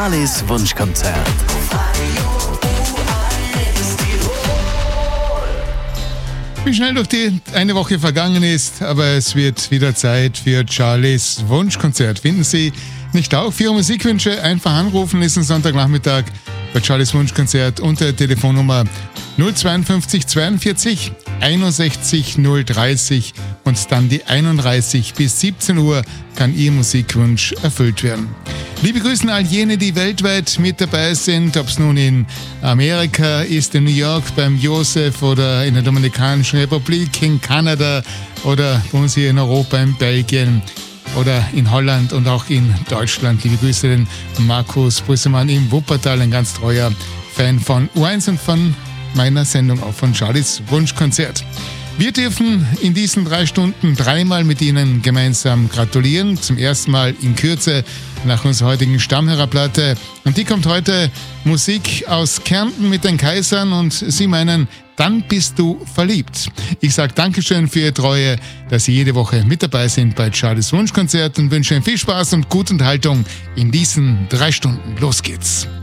Charlies Wunschkonzert. Wie schnell durch die eine Woche vergangen ist, aber es wird wieder Zeit für Charlies Wunschkonzert. Finden Sie nicht auch für Ihre Musikwünsche? Einfach anrufen, ist ein Sonntagnachmittag bei Charlies Wunschkonzert unter der Telefonnummer 052 42 61 030 und dann die 31 bis 17 Uhr kann Ihr Musikwunsch erfüllt werden. Liebe Grüße an all jene, die weltweit mit dabei sind, ob es nun in Amerika ist, in New York beim Josef oder in der Dominikanischen Republik, in Kanada oder bei uns hier in Europa, in Belgien oder in Holland und auch in Deutschland. Liebe Grüße den Markus Brüssemann im Wuppertal, ein ganz treuer Fan von U1 und von meiner Sendung, auch von Charlies Wunschkonzert. Wir dürfen in diesen 3 Stunden 3-mal mit Ihnen gemeinsam gratulieren. Zum ersten Mal in Kürze nach unserer heutigen Stammhörerplatte. Und die kommt heute Musik aus Kärnten mit den Kaisern und Sie meinen, dann bist du verliebt. Ich sage Dankeschön für Ihre Treue, dass Sie jede Woche mit dabei sind bei Charlies Wunschkonzert und wünsche Ihnen viel Spaß und gute Unterhaltung in diesen 3 Stunden. Los geht's.